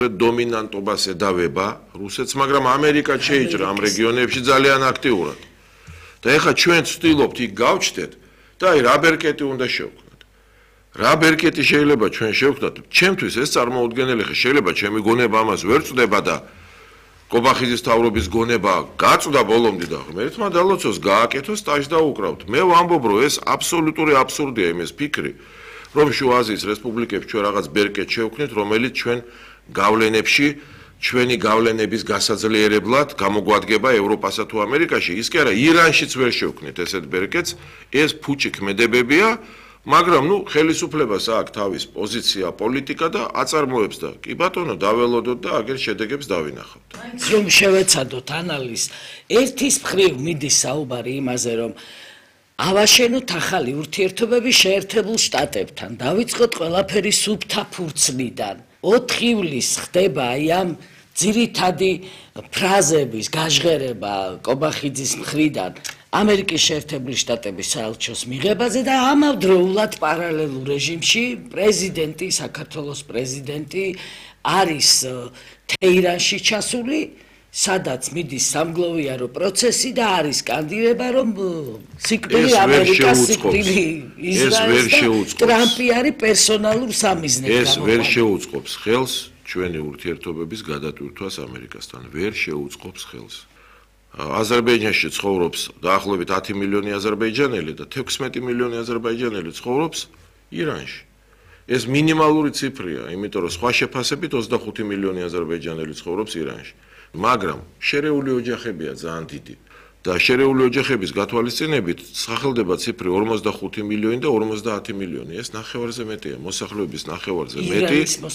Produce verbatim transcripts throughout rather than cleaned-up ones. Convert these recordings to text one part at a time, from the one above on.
დომინანტობას ედავება რუსეთს, მაგრამ ამერიკა შეიჭრა ამ რეგიონებში ძალიან აქტიურად. და ეხლა ჩვენ ვცდილობთ იქ გავჩნდეთ და აი რა ბერკეტი უნდა შევქმნათ. რა ბერკეტი შეიძლება ჩვენ შევქმნათ? ჩემთვის ეს წარმოუდგენელი ხე შეიძლება ჩემი გონება ამას ვერ წდება და კობახიძის თავრობის გონება გაწვდა ბოლომდე და მე თმა დალოცოს გააკეთოს სტაჟს დაუკრავთ. მე ვამბობ რომ ეს აბსოლუტური აბსურდია იმის ფიქრი რომ შუა აზიის რესპუბლიკებში ჩვენ რაღაც ბერკეტ შევქმნით რომელიც ჩვენ გავლენებში ჩვენი გავლენების გასაძლიერებლად გამოგვადგება ევროპასა თუ ამერიკაში ის კი არა ირანშიც ვერ შევქმნით ესეთ ბერკეტს ეს ფუჭი ქმედებებია მაგრამ ნუ ხელისუფლებას აქვს თავის პოზიცია პოლიტიკა და აწარმოებს და კი ბატონო დაველოდოთ და აგერ შედეგებს დავინახავთ რომ შევეცადოთ ანალიზს ერთის მხრივ მიდის საუბარი იმაზე რომ ავაშენოთ ახალი ურთიერთობები შეერთებულ შტატებთან დავიწყოთ ყველაფერი სუფთა ფურცლიდან ოთხ ივლისს ხდება აი ამ ძირითადი ფრაზების გაჟღერება კობახიძის მხრიდან ამერიკის შეერთებული შტატების საელჩოს მიღებაზე და ამავდროულად პარალელურ რეჟიმში პრეზიდენტი საქართველოს პრეზიდენტი არის თეირანში ჩასული სადაც მიდის სამგლოვიარო პროცესი და არის კანდიდატურა რომ სიკვდილი ამერიკას სიკვდილი ისრაელს ტრამპი არის პერსონალურ სამიზნედ ეს ვერ შეუწყობს ხელს ჩვენი ურთიერთობების გადატვირთვას ამერიკასთან ვერ შეუწყობს ხელს აზერბაიჯანში ცხოვრობს დაახლოებით ათი მილიონი აზერბაიჯანელი და თექვსმეტი მილიონი აზერბაიჯანელი ცხოვრობს ირანში ეს მინიმალური ციფრია იმიტომ რომ სხვა შეფასებით ოცდახუთი მილიონი აზერბაიჯანელი ცხოვრობს ირანში მაგრამ შერეული ოჯახებია ძალიან დიდი და შერეული ოჯახების გათვალისწინებით სახელდება ციფრი ორმოცდახუთი მილიონი და ორმოცდაათი მილიონი ეს ნახევარზე მეტია მოსახლეობის ნახევარზე მეტი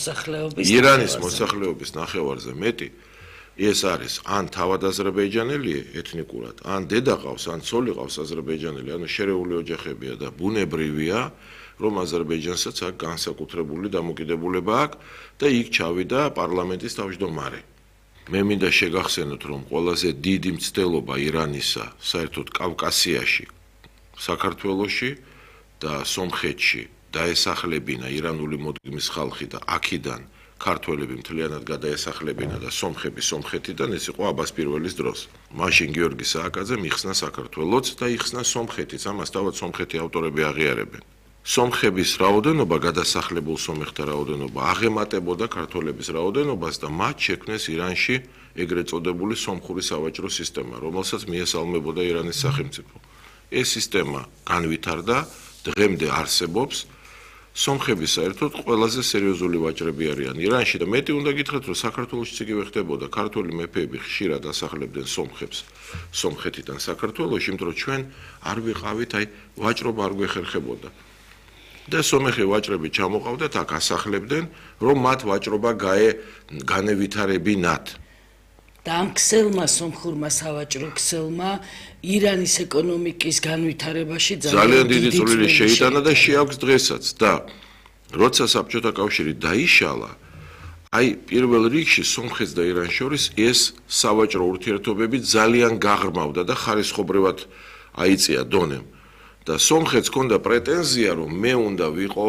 ირანის მოსახლეობის ნახევარზე მეტი ეს არის ან თავად აზერბაიჯანელი ეთნიკურად ან დედა ყავს ან ცოლი ყავს აზერბაიჯანელი ანუ შერეული ოჯახებია და ბუნებრივია რომ აზერბაიჯანსაც აქვს განსაკუთრებული დამოკიდებულება აქვს და იქ ჩავიდა პარლამენტის თავმჯდომარე მე მინდა შეგახსენოთ რომ ყველაზე დიდი მცდელობა ირანისა საერთოდ კავკასიაში საქართველოში და სომხეთში დაესახლებინა ირანული მოდგმის ხალხი და აქედან ქართველები მთლიანად გადაესახლებინა და სომხები სომხეთიდან ეს იყო აბას პირველის დროს მაშინ გიორგი სააკაძემ იხსნა საქართველოც და იხსნა სომხეთიც ამას თავად სომხეთი ავტორები აღიარებენ სომხების რაოდენობა გადასახლებულ სომეხთა რაოდენობა აღემატებოდა ქართველების რაოდენობას და მათ შექმნეს ირანში ეგრეთ წოდებული სომხური სავაჭრო სისტემა რომელსაც მიესალმებოდა ირანის სახელმწიფო ეს სისტემა განვითარდა დღემდე არსებობს სომხები საერთოდ ყველაზე სერიოზული ვაჭრები არიან ირანში და მეტი უნდა გითხრათ რომ საქართველოშიც იგივე ხდებოდა ქართველი მეფეები ხშირად ასახლებდნენ სომხებს სომხეთიდან საქართველოში იმიტომ რომ ჩვენ არ ვიყავით აი ვაჭრობა არ გვეხერხებოდა და სომეხი ვაჭრები ჩამოყავდათ აქ ასახლებდნენ რომ მათ ვაჭრობა გაე განევითარებინათ და ამ ქსელმა სომხურმა სავაჭრო ქსელმა ირანის ეკონომიკის განვითარებაში ძალიან დიდი წვლილი შეიტანა და შეაქვს დღესაც და როცა საბჭოთა კავშირი დაიშალა აი პირველ რიგში სომხეთს და ირანს შორის ეს სავაჭრო ურთიერთობები ძალიან გაღრმავდა და ხარისხობრივად აიწია დონემ და სომხეთს ჰქონდა პრეტენზია რომ მე უნდა ვიყო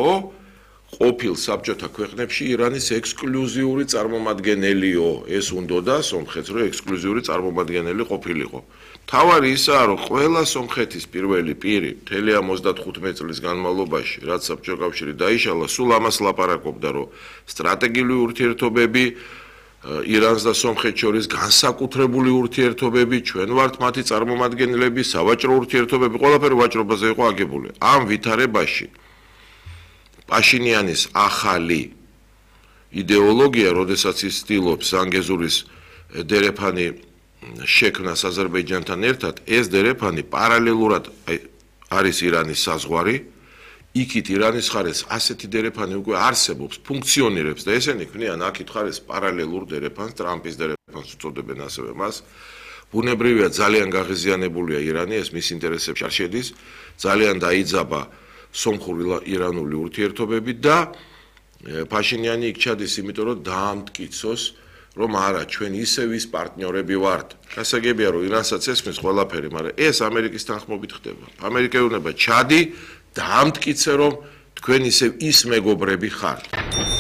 ყოფილ საბჭოთა ქვეყნებში ირანის ექსკლუზიური წარმომადგენელიო ეს უნდოდა სომხეთს რომ ექსკლუზიური წარმომადგენელი ყოფილიყო თავარი ისაა რომ ყველა სომხეთის პირველი პირი მთელი ამ ოცდათხუთმეტ წლის განმავლობაში რაც საბჭოთა კავშირი დაიშალა სულ ამას ლაპარაკობდა რომ სტრატეგიული ურთიერთობები ირანს და სომხეთს შორის განსაკუთრებული ურთიერთობები ჩვენ ვართ მათი წარმომადგენლები სავაჭრო ურთიერთობები ყველაფერი ვაჭრობაზე იყო აგებული ამ ვითარებაში პაშინიანის ახალი იდეოლოგია როდესაც ის ცდილობს ზანგეზურის დერეფანი შექმნას აზერბაიჯანთან ერთად ეს დერეფანი პარალელურად არის ირანის საზღვარი იქით ირანის ხარეს ასეთი დერეფანი უკვე არსებობს ფუნქციონირებს და ესენი ქმნიან აქეთ ხარეს პარალელურ დერეფანს ტრამპის დერეფანს უწოდებენ ასევე მას ბუნებრივია ძალიან გაღიზიანებულია ირანი ეს მის ინტერესებში არ შედის ძალიან დაიძაბა სომხური ირანული ურთიერთობები და პაშინიანი იქ ჩადის იმიტომ რომ დაამტკიცოს რომ არა ჩვენ ისევ ის პარტნიორები ვართ გასაგებია რომ ირანსაც ესმის ყველაფერი მაგრამ ეს ამერიკის თანხმობით ხდება ამერიკეულობა ჩადი დაამტკიცე რომ თქვენ ისევ ის მეგობრები ხართ